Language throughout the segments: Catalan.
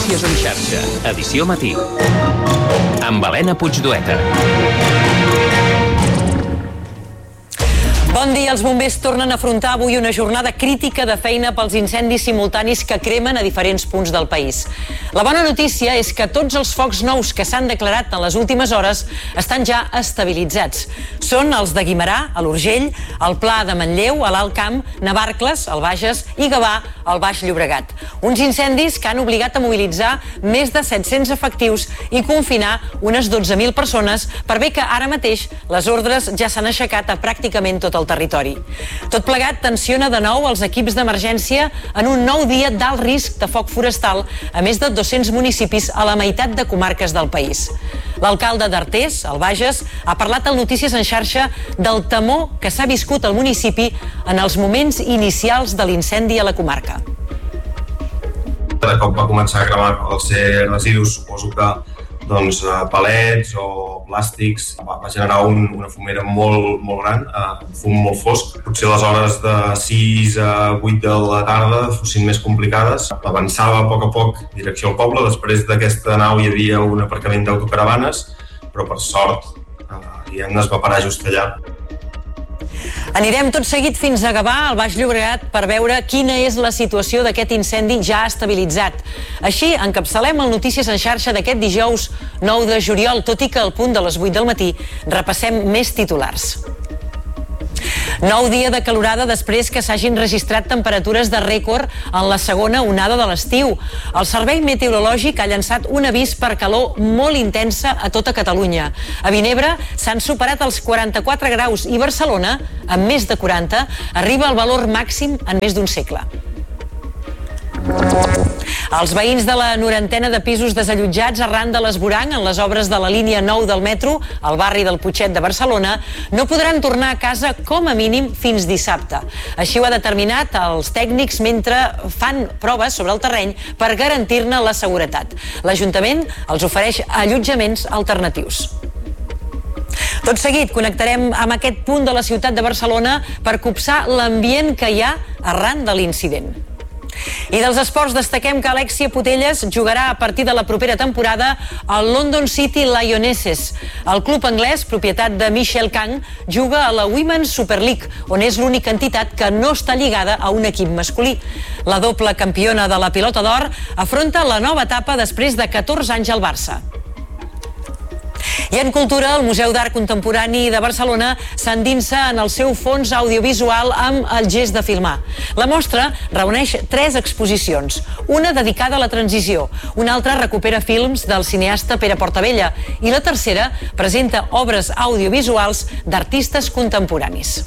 Notícies en xarxa, edició matí. Amb Helena Puigdueta. Bon dia. Els bombers tornen a afrontar avui una jornada crítica de feina pels incendis simultanis que cremen a diferents punts del país. La bona notícia és que tots els focs nous que s'han declarat en les últimes hores estan ja estabilitzats. Són els de Guimerà, a l'Urgell, el Pla de Manlleu, a l'Alt Camp, Navarcles, al Bages i Gavà, al Baix Llobregat. Uns incendis que han obligat a mobilitzar més de 700 efectius i confinar unes 12.000 persones, per bé que ara mateix les ordres ja s'han aixecat a pràcticament tot el territori. Tot plegat tensiona de nou els equips d'emergència en un nou dia d'alt risc de foc forestal a més de 200 municipis a la meitat de comarques del país. L'alcalde d'Artés, al Bages, ha parlat al Notícies en xarxa del temor que s'ha viscut al municipi en els moments inicials de l'incendi a la comarca. De cop va començar a cremar els residus, suposo que palets o plàstics, va generar una fumera molt gran, un fum molt fosc. Potser les hores de 6 a 8 de la tarda fossin més complicades. Avançava a poc direcció al poble. Després d'aquesta nau hi havia un aparcament d'autocaravanes, però per sort es va parar just allà. Anirem tot seguit fins a Gavà, al Baix Llobregat, per veure quina és la situació d'aquest incendi ja estabilitzat. Així, encapçalem el Notícies en xarxa d'aquest dijous 9 de juliol, tot i que al punt de les 8 del matí repassem més titulars. Nou dia de calorada després que s'hagin registrat temperatures de rècord en la segona onada de l'estiu. El Servei Meteorològic ha llançat un avís per calor molt intensa a tota Catalunya. A Vinebre s'han superat els 44 graus i Barcelona, amb més de 40, arriba al valor màxim en més d'un segle. Els veïns de la 90ena de pisos desallotjats arran de l'esvoranc en les obres de la línia 9 del metro, al barri del Putxet de Barcelona, no podran tornar a casa com a mínim fins dissabte. Així ho ha determinat els tècnics mentre fan proves sobre el terreny per garantir-ne la seguretat. L'Ajuntament els ofereix allotjaments alternatius. Tot seguit connectarem amb aquest punt de la ciutat de Barcelona per copsar l'ambient que hi ha arran de l'incident. I dels esports destaquem que Alexia Putellas jugarà a partir de la propera temporada al London City Lionesses. El club anglès, propietat de Michel Kang, juga a la Women's Super League, on és l'única entitat que no està lligada a un equip masculí. La doble campiona de la Pilota d'Or afronta la nova etapa després de 14 anys al Barça. I en cultura, el Museu d'Art Contemporani de Barcelona s'endinsa en el seu fons audiovisual amb el gest de filmar. La mostra reuneix 3 exposicions, una dedicada a la transició, una altra recupera films del cineasta Pere Portabella i la tercera presenta obres audiovisuals d'artistes contemporanis.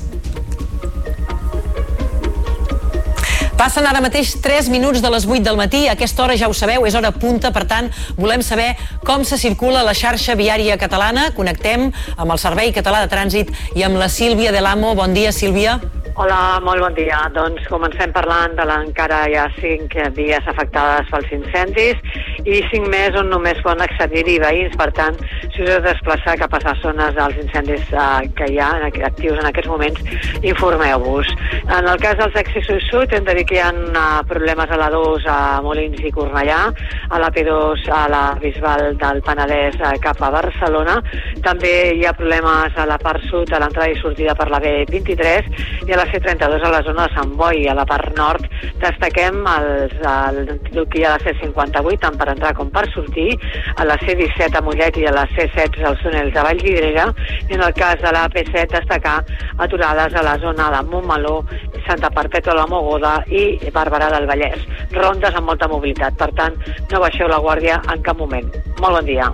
Passen ara mateix 3 minuts de les 8 del matí. A aquesta hora, ja ho sabeu, és hora punta. Per tant, volem saber com se circula la xarxa viària catalana. Connectem amb el Servei Català de Trànsit i amb la Sílvia de l'Amo. Bon dia, Sílvia. Hola, molt bon dia. Doncs comencem parlant de l'encara hi ha 5 vies afectades pels incendis i 5 més on només poden accedir-hi veïns. Per tant, si us heu de desplaçar cap a les zones dels incendis que hi ha actius en aquests moments, informeu-vos. En el cas dels accessos sud, hem de dir que hi ha problemes a la 2 a Molins i Cornellà, a la P2 a la Bisbal del Penedès cap a Barcelona. També hi ha problemes a la part sud, a l'entrada i sortida per la B23 i a la C32 a la zona de Sant Boi. A la part nord destaquem l'antídot que hi ha a la C58 tant per entrar com per sortir, a la C17 a Mollet i a la C16 als túnels de Vallvidrera, i en el cas de la AP7 destacar aturades a la zona de Montmeló, Santa Perpètua de la Mogoda i Barberà del Vallès. Rondes amb molta mobilitat, per tant, no baixeu la guàrdia en cap moment. Molt bon dia.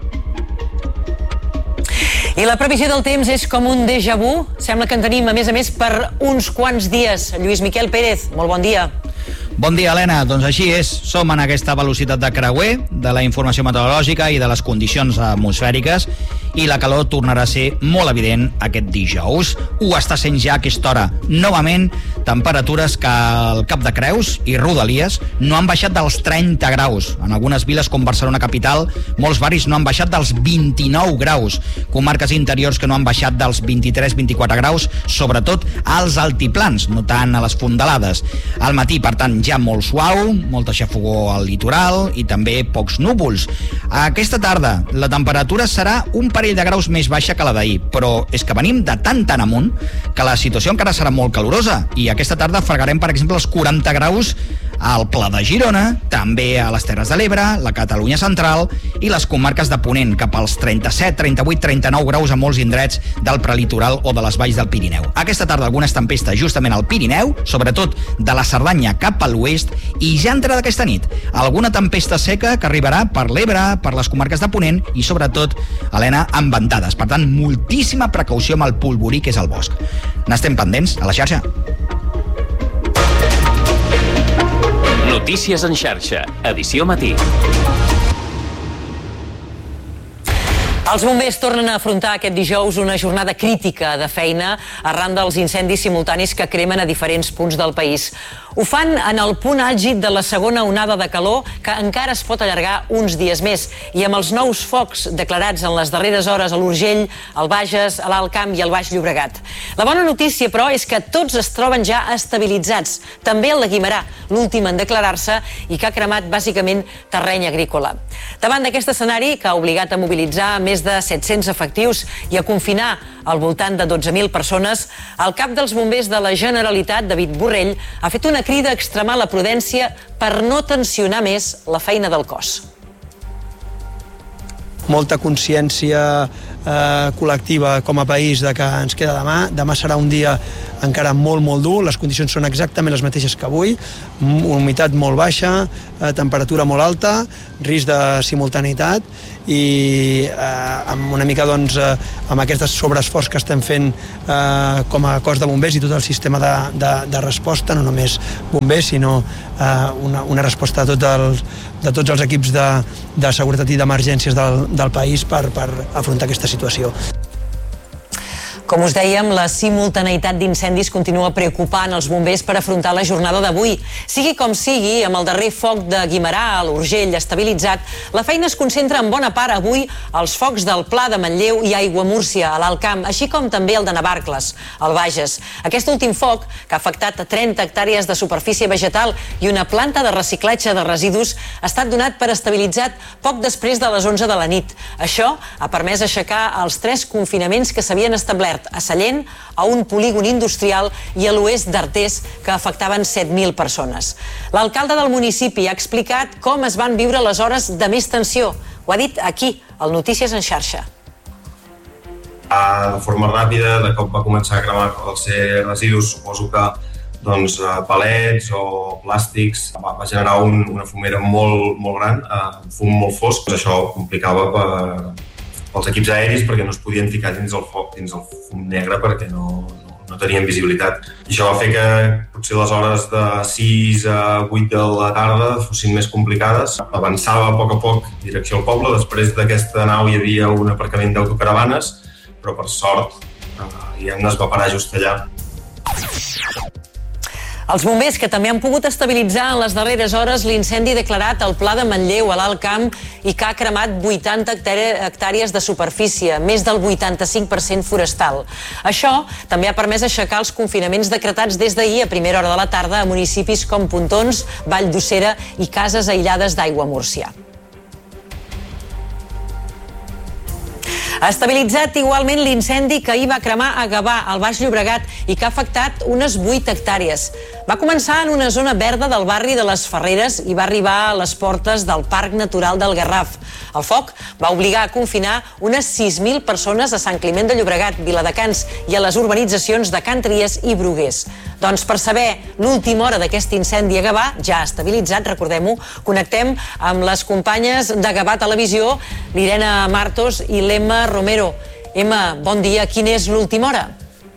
I la previsió del temps és com un déjà vu. Sembla que en tenim, a més, per uns quants dies. Lluís Miquel Pérez, molt bon dia. Bon dia, Helena. Doncs així és. Som en aquesta velocitat de creuer de la informació meteorològica i de les condicions atmosfèriques i la calor tornarà a ser molt evident aquest dijous. Ho està sent ja a aquesta hora. Novament, temperatures que al Cap de Creus i Rodalies no han baixat dels 30 graus. En algunes viles com Barcelona capital, molts barris no han baixat dels 29 graus. Comarques interiors que no han baixat dels 23-24 graus, sobretot als altiplans, no tant a les fondalades. Al matí, per tant, ja molt suau, molta xafogor al litoral i també pocs núvols. Aquesta tarda la temperatura serà un parell de graus més baixa que la d'ahir, però és que venim de tan amunt que la situació encara serà molt calorosa i aquesta tarda fregarem, per exemple, els 40 graus al Pla de Girona, també a les Terres de l'Ebre, la Catalunya central i les comarques de Ponent, cap als 37, 38, 39 graus a molts indrets del prelitoral o de les valls del Pirineu. Aquesta tarda algunes tempestes justament al Pirineu, sobretot de la Cerdanya cap a l'oest, i ja entrada aquesta nit alguna tempesta seca que arribarà per l'Ebre, per les comarques de Ponent i sobretot, Helena, amb ventades. Per tant, moltíssima precaució amb el polvorí que és el bosc. N'estem pendents a la xarxa. Notícies en xarxa, edició matí. Els bombers tornen a afrontar aquest dijous una jornada crítica de feina arran dels incendis simultanis que cremen a diferents punts del país. Ho fan en el punt àlgid de la segona onada de calor, que encara es pot allargar uns dies més. I amb els nous focs declarats en les darreres hores a l'Urgell, al Bages, a l'Alt Camp i al Baix Llobregat. La bona notícia, però, és que tots es troben ja estabilitzats. També el de Guimerà, l'últim en declarar-se i que ha cremat bàsicament terreny agrícola. Davant d'aquest escenari, que ha obligat a mobilitzar més de 700 efectius i a confinar al voltant de 12.000 persones, el cap dels bombers de la Generalitat, David Borrell, ha fet una crida a extremar la prudència per no tensionar més la feina del cos. Molta consciència col·lectiva com a país de que ens queda demà. Demà serà un dia encara molt dur, les condicions són exactament les mateixes que avui, humitat molt baixa, temperatura molt alta, risc de simultaneïtat i amb una mica amb aquest sobreesforç que estem fent com a cos de bombers i tot el sistema de resposta, no només bombers sinó una resposta de tots els equips de seguretat i d'emergències del país per afrontar aquesta situació. Com us dèiem, la simultaneïtat d'incendis continua preocupant els bombers per afrontar la jornada d'avui. Sigui com sigui, amb el darrer foc de Guimerà a l'Urgell estabilitzat, la feina es concentra en bona part avui als focs del Pla de Manlleu i Aiguamúrcia, a l'Alt Camp, així com també el de Navarcles, al Bages. Aquest últim foc, que ha afectat 30 hectàrees de superfície vegetal i una planta de reciclatge de residus, ha estat donat per estabilitzat poc després de les 11 de la nit. Això ha permès aixecar els 3 confinaments que s'havien establert a Sallent, a un polígon industrial i a l'oest d'Artés, que afectaven 7.000 persones. L'alcalde del municipi ha explicat com es van viure les hores de més tensió. Ho ha dit aquí, al Notícies en xarxa. De forma ràpida, de cop va començar a cremar els residus, suposo que palets o plàstics, va generar una fumera molt gran, un fum molt fosc. Això complicava pels equips aèris perquè no es podien ficar dins el foc, dins el fum negre, perquè no tenien visibilitat. I això va fer que potser les hores de 6 a 8 de la tarda fossin més complicades. Avançava a poc direcció al poble. Després d'aquesta nau hi havia un aparcament d'autocaravanes, però per sort es va parar just allà. Els bombers, que també han pogut estabilitzar en les darreres hores l'incendi declarat al Pla de Manlleu, a l'Alt Camp, i que ha cremat 80 hectàrees de superfície, més del 85% forestal. Això també ha permès aixecar els confinaments decretats des d'ahir a primera hora de la tarda a municipis com Pontons, Vall d'Ussera i cases aïllades d'Aiguamúrcia. Ha estabilitzat igualment l'incendi que ahir va cremar a Gavà, al Baix Llobregat, i que ha afectat unes 8 hectàrees. Va començar en una zona verda del barri de les Ferreres i va arribar a les portes del Parc Natural del Garraf. El foc va obligar a confinar unes 6.000 persones a Sant Climent de Llobregat, Viladecans i a les urbanitzacions de Can Tries i Bruguers. Doncs per saber l'última hora d'aquest incendi a Gavà, ja estabilitzat, recordem-ho, connectem amb les companyes de Gavà Televisió, l'Irene Martos i l'Emma Romero. Emma, bon dia. Quina és l'última hora?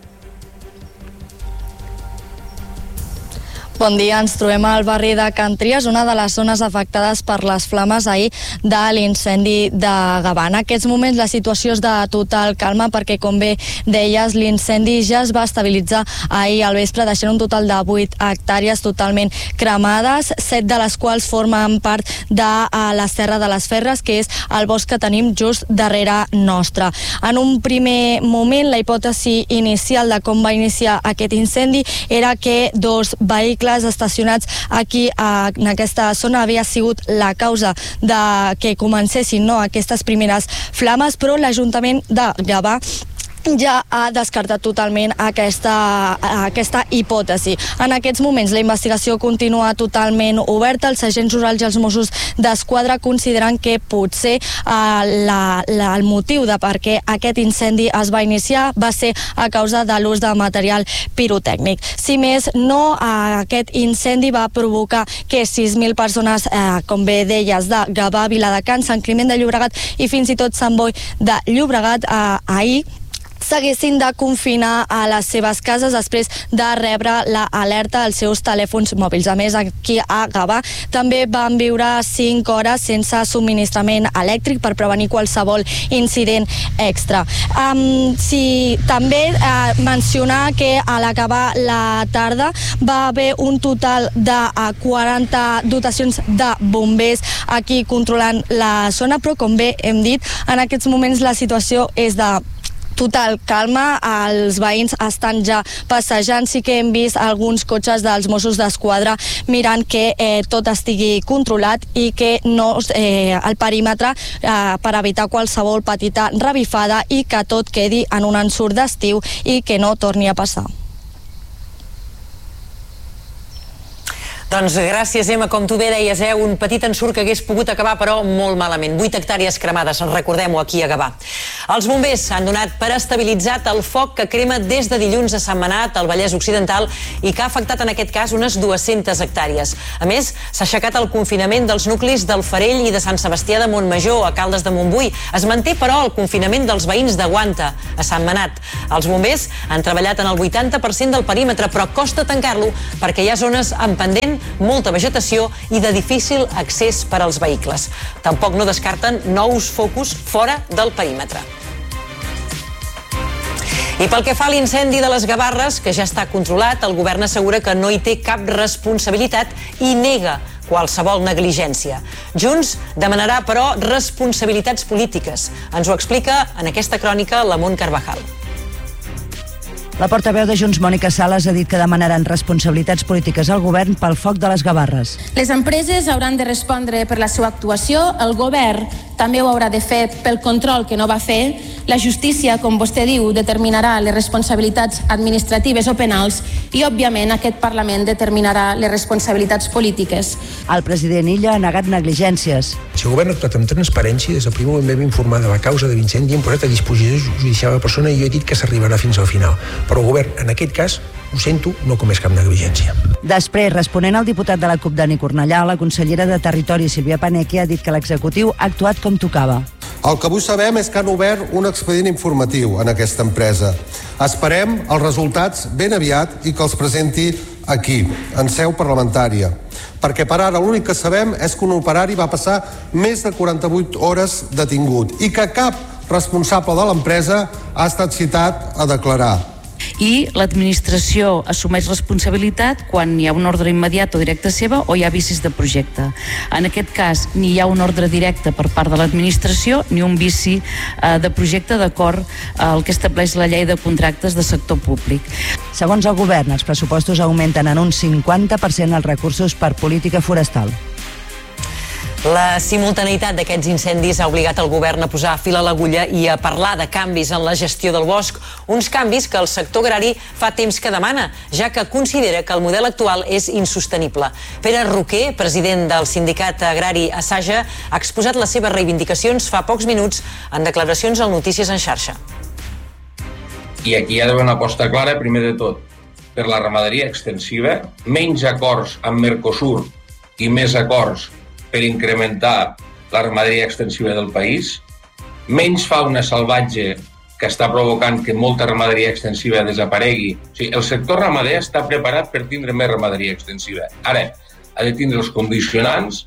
Bon dia, ens trobem al barri de Can Tries, una de les zones afectades per les flames ahir de l'incendi de Gavà. En aquests moments la situació és de total calma perquè, com bé deies, l'incendi ja es va estabilitzar ahir al vespre, deixant un total de 8 hectàrees totalment cremades, 7 de les quals formen part de la Serra de les Ferres, que és el bosc que tenim just darrere nostre. En un primer moment, la hipòtesi inicial de com va iniciar aquest incendi era que 2 vehicles vehicles estacionats aquí en aquesta zona havia sigut la causa de que comencessin aquestes primeres flames, però l'Ajuntament de Gavà ja ha descartat totalment aquesta hipòtesi. En aquests moments la investigació continua totalment oberta. Els agents rurals i els Mossos d'Esquadra consideren que potser el motiu de per què aquest incendi es va iniciar va ser a causa de l'ús de material pirotècnic. Si més no, aquest incendi va provocar que 6.000 persones, com bé deies, de Gavà, Viladecans, Sant Climent de Llobregat i fins i tot Sant Boi de Llobregat ahir s'haguessin de confinar a les seves cases després de rebre l'alerta als seus telèfons mòbils. A més, aquí a Gavà també van viure 5 hores sense subministrament elèctric per prevenir qualsevol incident extra. També mencionar que a l'acabar la tarda va haver un total de 40 dotacions de bombers aquí controlant la zona, però com bé hem dit, en aquests moments la situació és de total calma, els veïns estan ja passejant, sí que hem vist alguns cotxes dels Mossos d'Esquadra mirant que tot estigui controlat i que no el perímetre per evitar qualsevol petita revifada i que tot quedi en un ensurt d'estiu i que no torni a passar. Doncs gràcies, Emma. Com tu bé deies, un petit ensurt que hagués pogut acabar, però molt malament. 8 hectàrees cremades, recordem-ho, aquí a Gavà. Els bombers han donat per estabilitzat el foc que crema des de dilluns a Sentmenat, al Vallès Occidental, i que ha afectat en aquest cas unes 200 hectàrees. A més, s'ha aixecat el confinament dels nuclis del Farell i de Sant Sebastià de Montmajor, a Caldes de Montbui. Es manté, però, el confinament dels veïns de Guanta, a Sentmenat. Els bombers han treballat en el 80% del perímetre, però costa tancar-lo perquè hi ha zones en pendent, molta vegetació i de difícil accés per als vehicles. Tampoc no descarten nous focus fora del perímetre. I pel que fa a l'incendi de les Gavarres, que ja està controlat, el govern assegura que no hi té cap responsabilitat i nega qualsevol negligència. Junts demanarà, però, responsabilitats polítiques. Ens ho explica en aquesta crònica la Mont Carvajal. La portaveu de Junts, Mònica Sales, ha dit que demanaran responsabilitats polítiques al govern pel foc de les Gavarres. Les empreses hauran de respondre per la seva actuació, el govern també ho haurà de fer pel control que no va fer, la justícia, com vostè diu, determinarà les responsabilitats administratives o penals i, òbviament, aquest Parlament determinarà les responsabilitats polítiques. El president Illa ha negat negligències. Si el govern ha actuat amb transparència, des del primer moment vam informar de la causa de l'incendi i hem posat a disposició judicial la persona i jo he dit que s'arribarà fins al final. Però el govern, en aquest cas, ho sento, no comès cap negligència. Després, responent al diputat de la CUP, Dani Cornellà, la consellera de Territori, Sílvia Paneque, ha dit que l'executiu ha actuat com tocava. El que avui sabem és que han obert un expedient informatiu en aquesta empresa. Esperem els resultats ben aviat i que els presenti aquí, en seu parlamentària. Perquè per ara l'únic que sabem és que un operari va passar més de 48 hores detingut i que cap responsable de l'empresa ha estat citat a declarar. I l'administració assumeix responsabilitat quan hi ha un ordre immediat o directe seva o hi ha vicis de projecte. En aquest cas, ni hi ha un ordre directe per part de l'administració ni un vici de projecte d'acord al que estableix la llei de contractes de sector públic. Segons el govern, els pressupostos augmenten en un 50% els recursos per política forestal. La simultaneïtat d'aquests incendis ha obligat el govern a posar fil a l'agulla i a parlar de canvis en la gestió del bosc, uns canvis que el sector agrari fa temps que demana, ja que considera que el model actual és insostenible. Pere Roquer, president del sindicat agrari Asaja, ha exposat les seves reivindicacions fa pocs minuts en declaracions al Notícies en xarxa. I aquí hi ha d'haver una aposta clara, primer de tot, per la ramaderia extensiva, menys acords amb Mercosur i més acords per incrementar la ramaderia extensiva del país, menys fauna salvatge que està provocant que molta ramaderia extensiva desaparegui. O sigui, el sector ramader està preparat per tindre més ramaderia extensiva. Ara, ha de tindre els condicionants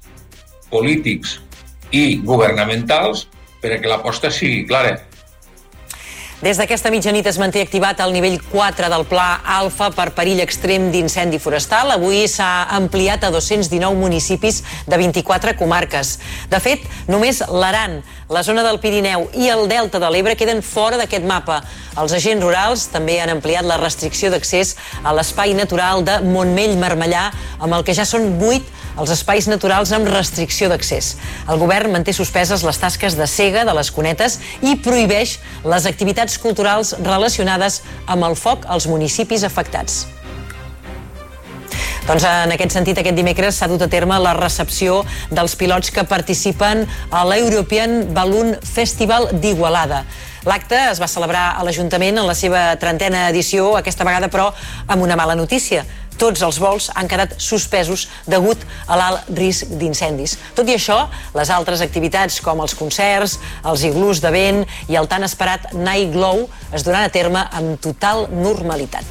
polítics i governamentals perquè l'aposta sigui clara. Des d'aquesta mitjanit es manté activat el nivell 4 del Pla Alfa per perill extrem d'incendi forestal. Avui s'ha ampliat a 219 municipis de 24 comarques. De fet, només l'Aran, la zona del Pirineu i el Delta de l'Ebre queden fora d'aquest mapa. Els agents rurals també han ampliat la restricció d'accés a l'espai natural de Montmell-Marmellà, amb el que ja són 8 els espais naturals amb restricció d'accés. El govern manté suspeses les tasques de sega de les cunetes i prohibeix les activitats culturals relacionades amb el foc als municipis afectats. Doncs en aquest sentit, aquest dimecres s'ha dut a terme la recepció dels pilots que participen a l'European Balloon Festival d'Igualada. L'acte es va celebrar a l'Ajuntament en la seva 30a edició, aquesta vegada però amb una mala notícia. Tots els vols han quedat suspesos degut a l'alt risc d'incendis. Tot i això, les altres activitats com els concerts, els iglús de vent i el tan esperat Night Glow es duran a terme amb total normalitat.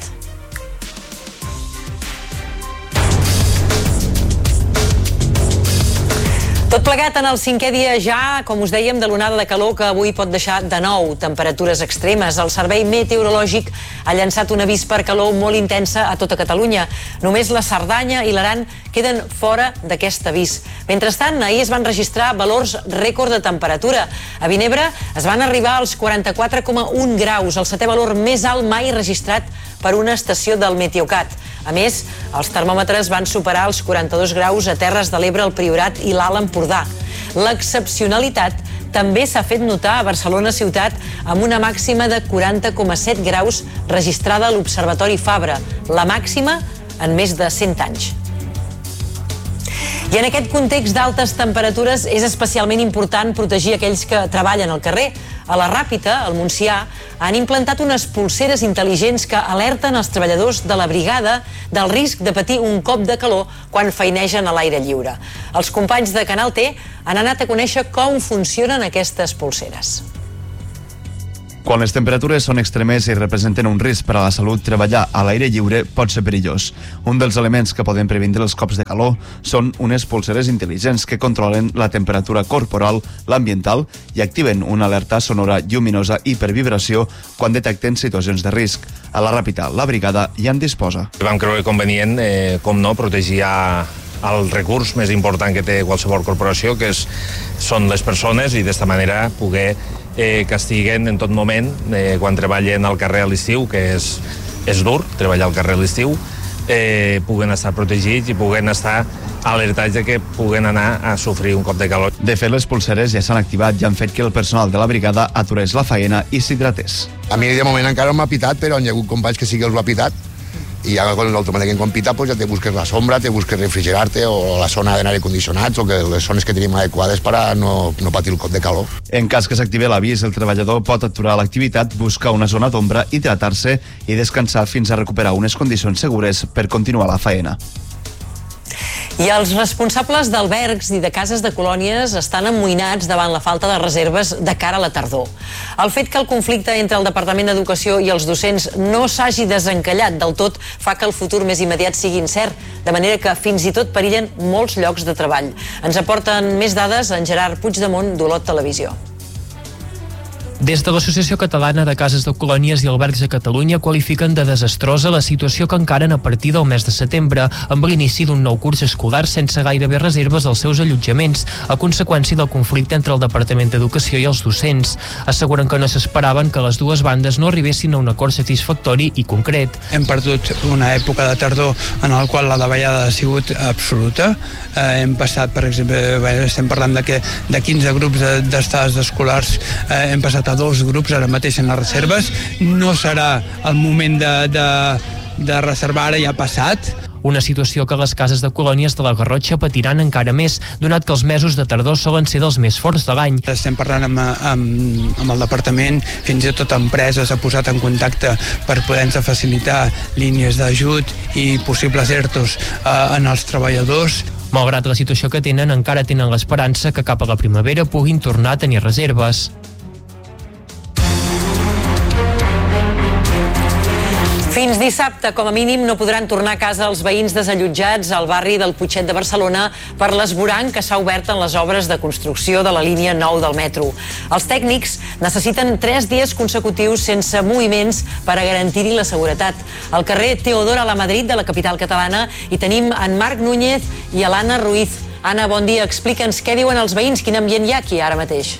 Tot plegat en el 5è dia ja, com us dèiem, de l'onada de calor que avui pot deixar de nou temperatures extremes. El Servei Meteorològic ha llançat un avís per calor molt intensa a tota Catalunya. Només la Cerdanya i l'Aran queden fora d'aquest avís. Mentrestant, ahir es van registrar valors rècord de temperatura. A Vinebre es van arribar als 44,1 graus, el 7è valor més alt mai registrat per una estació del Meteocat. A més, els termòmetres van superar els 42 graus a Terres de l'Ebre, el Priorat i l'Alt Empordà. L'excepcionalitat també s'ha fet notar a Barcelona ciutat amb una màxima de 40,7 graus registrada a l'Observatori Fabra, la màxima en més de 100 anys. I en aquest context d'altes temperatures és especialment important protegir aquells que treballen al carrer. A la Ràpita, al Montsià, han implantat unes polseres intel·ligents que alerten els treballadors de la brigada del risc de patir un cop de calor quan feinegen a l'aire lliure. Els companys de Canal T han anat a conèixer com funcionen aquestes polseres. Quan les temperatures són extremes i representen un risc per a la salut, treballar a l'aire lliure pot ser perillós. Un dels elements que poden previndre els cops de calor són unes polseres intel·ligents que controlen la temperatura corporal, l'ambiental i activen una alerta sonora lluminosa i per vibració quan detecten situacions de risc. A la Ràpita, la brigada ja en disposa. Vam creure convenient, com no, protegir el recurs més important que té qualsevol corporació, que són les persones, i d'esta manera poder que estiguen en tot moment, quan treballen al carrer a l'estiu, que és dur treballar al carrer a l'estiu, puguen estar protegits i puguen estar alertats de que puguen anar a sofrir un cop de calor. De fet, les polseres ja s'han activat i han fet que el personal de la brigada aturés la faena i s'hidratés. A mi de moment encara no m'ha pitat, però hi ha hagut companys que sí que els ho ha pitat. I ja quan l'automàticament quan pita pues ja te busques la sombra, te busques refrigerar-te o la zona d'aire condicionats o que les zones que tenim adequades per a no patir el cop de calor. En cas que s'activi l'avís, el treballador pot aturar l'activitat, buscar una zona d'ombra, hidratar-se i descansar fins a recuperar unes condicions segures per continuar la faena. I els responsables d'albergs i de cases de colònies estan amoïnats davant la falta de reserves de cara a la tardor. El fet que el conflicte entre el Departament d'Educació i els docents no s'hagi desencallat del tot fa que el futur més immediat sigui incert, de manera que fins i tot perillen molts llocs de treball. Ens aporten més dades en Gerard Puigdemont d'Olot Televisió. Des de l'Associació Catalana de Cases de Colònies i Albergs de Catalunya qualifiquen de desastrosa la situació que encaren a partir del mes de setembre, amb l'inici d'un nou curs escolar sense gairebé reserves als seus allotjaments, a conseqüència del conflicte entre el Departament d'Educació i els docents. Asseguren que no s'esperaven que les dues bandes no arribessin a un acord satisfactori i concret. Hem perdut una època de tardor en la qual la davallada ha sigut absoluta. Hem passat, per exemple, estem parlant de 15 grups d'estades escolars, hem passat a 2 grups ara mateix en les reserves. No serà el moment de reservar, ara ja ha passat. Una situació que les cases de colònies de la Garrotxa patiran encara més, donat que els mesos de tardor solen ser dels més forts de l'any. Estem parlant amb el departament, fins i tot empreses ha posat en contacte per poder-nos facilitar línies d'ajut i possibles ERTOs en els treballadors. Malgrat la situació que tenen, encara tenen l'esperança que cap a la primavera puguin tornar a tenir reserves. Fins dissabte, com a mínim, no podran tornar a casa els veïns desallotjats al barri del Putxet de Barcelona per l'esvoranc que s'ha obert en les obres de construcció de la línia 9 del metro. Els tècnics necessiten 3 dies consecutius sense moviments per a garantir-hi la seguretat. Al carrer Teodora Lamadrid de la capital catalana hi tenim en Marc Núñez i l'Anna Ruiz. Anna, bon dia. Explica'ns què diuen els veïns, quin ambient hi ha aquí ara mateix.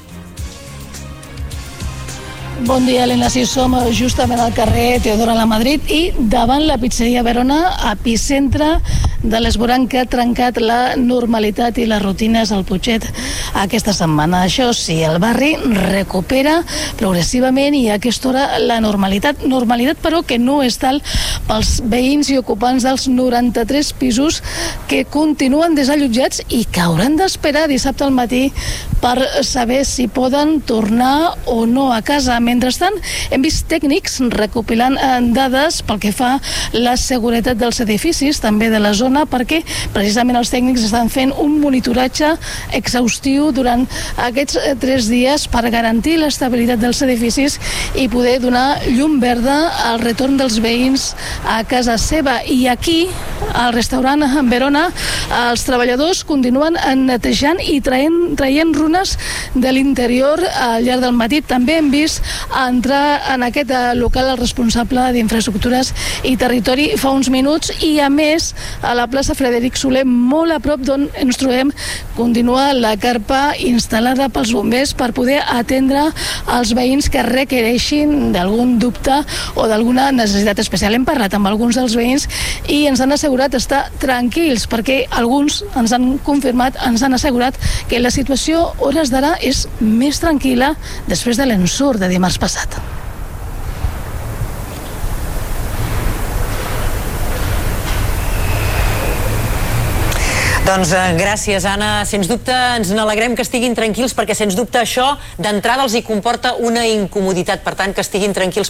Bon dia, Helena. Sí, som justament al carrer Teodora Lamadrid i davant la pizzeria Verona, epicentre de l'esvoranc que ha trencat la normalitat i les rutines al Putxet aquesta setmana. Això sí, el barri recupera progressivament i a aquesta hora la normalitat. Normalitat, però, que no és tal pels veïns i ocupants dels 93 pisos que continuen desallotjats i que hauran d'esperar dissabte al matí per saber si poden tornar o no a casa. Mentrestant, hem vist tècnics recopilant dades pel que fa la seguretat dels edificis, també de la zona, perquè precisament els tècnics estan fent un monitoratge exhaustiu durant aquests 3 dies per garantir l'estabilitat dels edificis i poder donar llum verda al retorn dels veïns a casa seva. I aquí, al restaurant Verona, els treballadors continuen netejant i traient runes de l'interior al llarg del matí. També hem vist entrar en aquest local el responsable d'infraestructures i territori fa uns minuts i, a més, a la plaça Frederic Soler, molt a prop d'on ens trobem, continua la carpa instal·lada pels bombers per poder atendre els veïns que requereixin d'algun dubte o d'alguna necessitat especial. Hem parlat amb alguns dels veïns i ens han assegurat estar tranquils, perquè alguns ens han confirmat, ens han assegurat que la situació a hores d'ara és més tranquil·la després de l'ensurt de dimarts passat. Doncs gràcies, Anna. Sens dubte ens n'alegrem que estiguin tranquils, perquè sens dubte això d'entrada els hi comporta una incomoditat. Per tant, que estiguin tranquils